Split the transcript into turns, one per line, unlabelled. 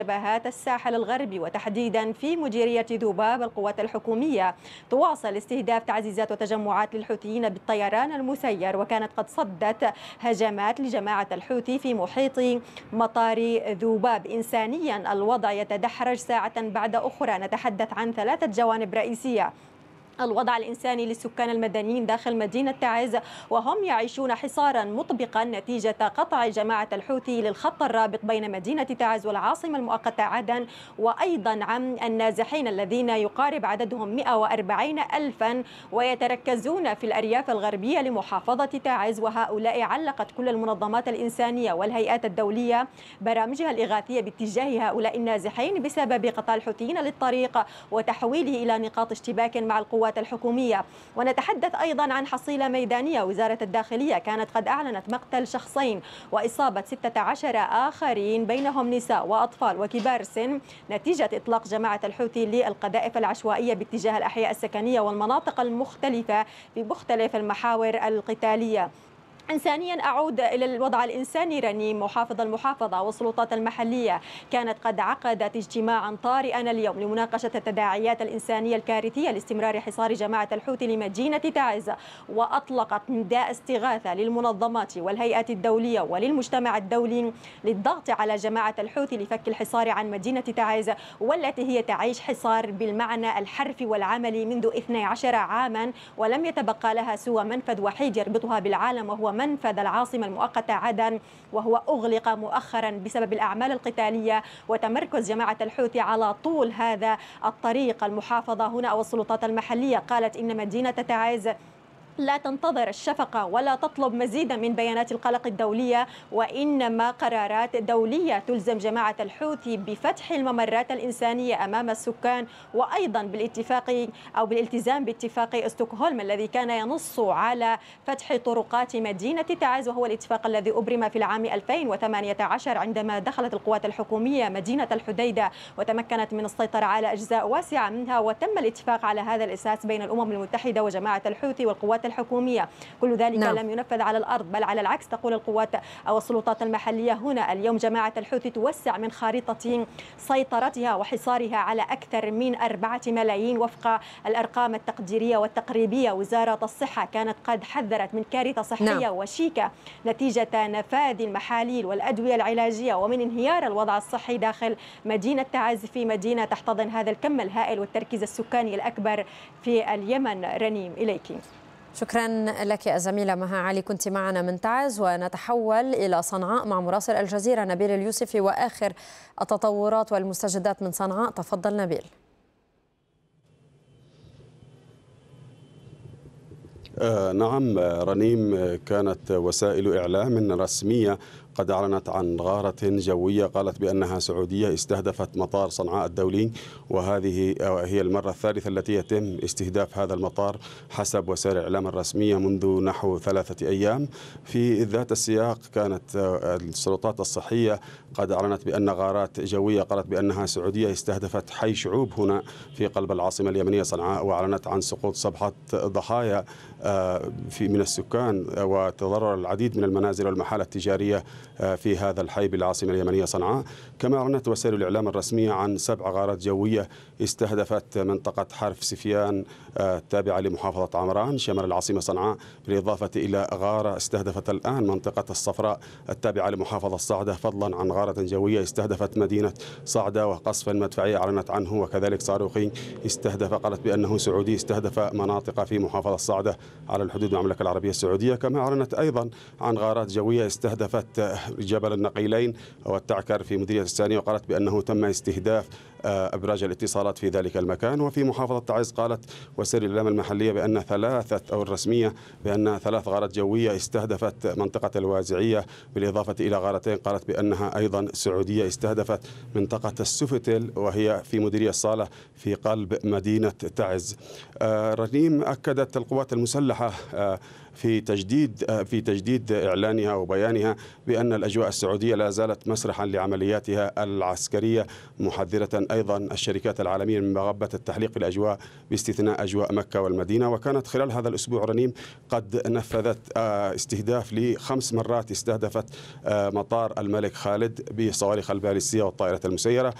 جبهات الساحل الغربي وتحديدا في مديرية ذوباب. القوات الحكومية تواصل استهداف تعزيزات وتجمعات للحوثيين بالطيران المسير، وكانت قد صدت هجمات لجماعة الحوثي في محيط مطار ذوباب. إنسانيا الوضع يتدحرج ساعة بعد أخرى. نتحدث عن 3 جوانب رئيسية: الوضع الإنساني للسكان المدنيين داخل مدينة تعز، وهم يعيشون حصارا مطبقا نتيجة قطع جماعة الحوثي للخط الرابط بين مدينة تعز والعاصمة المؤقتة عدن، وأيضا عن النازحين الذين يقارب عددهم 140 ألفا ويتركزون في الأرياف الغربية لمحافظة تعز. وهؤلاء علقت كل المنظمات الإنسانية والهيئات الدولية برامجها الإغاثية باتجاه هؤلاء النازحين بسبب قطع الحوثيين للطريق وتحويله إلى نقاط اشتباك مع القوات الحكومية. ونتحدث أيضا عن حصيلة ميدانية. وزارة الداخلية كانت قد أعلنت مقتل شخصين وإصابة 16 آخرين بينهم نساء وأطفال وكبار سن نتيجة إطلاق جماعة الحوثي للقذائف العشوائية باتجاه الأحياء السكنية والمناطق المختلفة في مختلف المحاور القتالية. إنسانيا أعود إلى الوضع الإنساني. رنيم، محافظ المحافظة والسلطات المحلية كانت قد عقدت اجتماعا طارئا اليوم لمناقشة التداعيات الإنسانية الكارثية لاستمرار حصار جماعة الحوثي لمدينة تعز، وأطلقت نداء استغاثة للمنظمات والهيئات الدولية وللمجتمع الدولي للضغط على جماعة الحوثي لفك الحصار عن مدينة تعز، والتي هي تعيش حصار بالمعنى الحرفي والعملي منذ 12 عاما، ولم يتبقى لها سوى منفذ وحيد يربطها بالعالم، وهو منفذ العاصمة المؤقتة عدن، وهو أغلق مؤخرا بسبب الأعمال القتالية وتمركز جماعة الحوثي على طول هذا الطريق. المحافظة هنا أو السلطات المحلية قالت إن مدينة تعز لا تنتظر الشفقة ولا تطلب مزيدا من بيانات القلق الدولية، وإنما قرارات دولية تلزم جماعة الحوثي بفتح الممرات الإنسانية أمام السكان، وأيضا بالاتفاق أو بالالتزام باتفاق ستوكهولم الذي كان ينص على فتح طرقات مدينة تعز، وهو الاتفاق الذي أبرم في العام 2018 عندما دخلت القوات الحكومية مدينة الحديدة وتمكنت من السيطرة على أجزاء واسعة منها، وتم الاتفاق على هذا الأساس بين الأمم المتحدة وجماعة الحوثي والقوات الحكومية. كل ذلك لم ينفذ على الأرض، بل على العكس. تقول القوات أو السلطات المحلية هنا اليوم جماعة الحوثي توسع من خارطة سيطرتها وحصارها على أكثر من 4 ملايين وفق الأرقام التقديرية والتقريبية. وزارة الصحة كانت قد حذرت من كارثة صحية وشيكة نتيجة نفاذ المحاليل والأدوية العلاجية ومن انهيار الوضع الصحي داخل مدينة تعز، في مدينة تحتضن هذا الكم الهائل والتركيز السكاني الأكبر في اليمن. رنيم، إليك.
شكرا لك الزميلة مها علي، كنت معنا من تعز. ونتحول إلى صنعاء مع مراسل الجزيرة نبيل اليوسفي وآخر التطورات والمستجدات من صنعاء. تفضل نبيل.
نعم رنيم، كانت وسائل إعلام رسمية قد أعلنت عن غارة جوية قالت بأنها سعودية استهدفت مطار صنعاء الدولي، وهذه هي المرة الثالثة التي يتم استهداف هذا المطار حسب وسائل الإعلام الرسمية منذ نحو 3 أيام. في ذات السياق كانت السلطات الصحية قد أعلنت بأن غارات جوية قالت بأنها سعودية استهدفت حي شعوب هنا في قلب العاصمة اليمنية صنعاء، وأعلنت عن سقوط 7 ضحايا من السكان، وتضرر العديد من المنازل والمحال التجارية في هذا الحي بالعاصمة اليمنية صنعاء. كما أعلنت وسائل الإعلام الرسمية عن 7 غارات جوية استهدفت منطقة حرف سفيان التابعة لمحافظة عمران شمال العاصمة صنعاء، بالإضافة إلى غارة استهدفت الآن منطقة الصفراء التابعة لمحافظة صعدة، فضلا عن غارة جوية استهدفت مدينة صعدة، وقصف مدفعي أعلنت عنه، وكذلك صاروخي استهدف قالت بأنه سعودي استهدف مناطق في محافظة صعدة على الحدود مع المملكة العربية السعودية. كما أعلنت أيضا عن غارات جوية استهدفت جبل النقيلين والتعكر في مديرية الثانية، وقالت بأنه تم استهداف أبراج الاتصالات في ذلك المكان. وفي محافظة تعز قالت وسائل الإعلام المحلية بأن الرسمية بأن 3 غارات جوية استهدفت منطقة الوازعية، بالإضافة إلى غارتين قالت بأنها أيضا سعودية استهدفت منطقة السفتل وهي في مديرية الصالة في قلب مدينة تعز. رنيم، أكدت القوات المسلحة في تجديد إعلانها وبيانها بأن الأجواء السعودية لا زالت مسرحا لعملياتها العسكرية، محذرة أيضا الشركات العالمية من مغبة التحليق في الأجواء باستثناء أجواء مكة والمدينة. وكانت خلال هذا الأسبوع رنيم قد نفذت استهداف ل5 مرات استهدفت مطار الملك خالد بصواريخ البالستية والطائرة المسيرة.